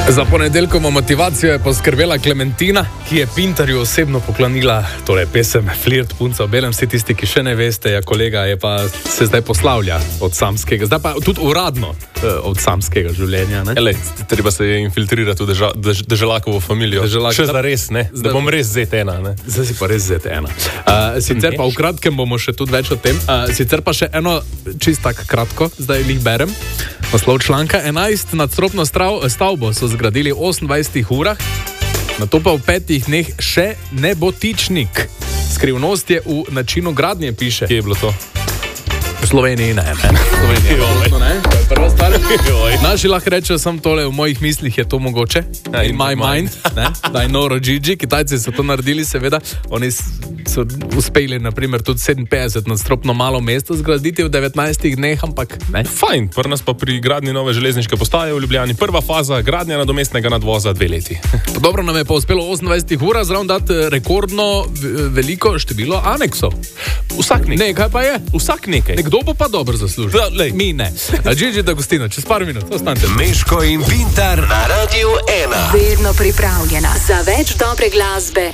Za ponedeljkovo motivacijo je poskrbela Klementina, ki je Pintarju osebno poklonila pesem Flirt punca v belem. Vsi tisti, ki še ne veste, kolega je pa se zdaj poslavlja od samskega, zdaj pa tudi uradno od samskega življenja. Treba se je infiltrirati v Deželakovo familijo. Še za res, ne? Da bom res ZT1. Zdaj si pa res ZT1. Sicer pa v kratkem bomo še tudi več o tem. Sicer pa še eno čisto kratko, zdaj jih berem. Naslov članka: 11 nadstropno stavbo so zgradili v 28 urah, na to pa v 5 dneh še nebotičnik. Skrivnost je v načinu gradnje, piše. Kje je bilo to? V Sloveniji ne. Prva stvar. Naši lahko rečejo, sem tole v mojih mislih, je to mogoče. In my mind. Daj noro Gigi, Kitajci so to naredili, seveda. Oni so uspeli, naprimer, tudi 57 nadstropno malo mesto zgraditi v 19 dneh, ampak ne. Fajn, pri nas pa pri gradnji nove železniške postaje v Ljubljani. Prva faza, gradnja nadomestnega nadvoza 2 leti. Dobro nam je pa uspelo 28 urah zraven dati rekordno veliko število aneksov. Vsak nekaj. Nekaj pa je. Vsak nekaj. Kdo bo pa dobro zaslužil? Mi ne. Gigi D'Agostino, čez par minut, ostanite. Meško in Pintar na Radiu 1. Vedno pripravljena za več dobre glasbe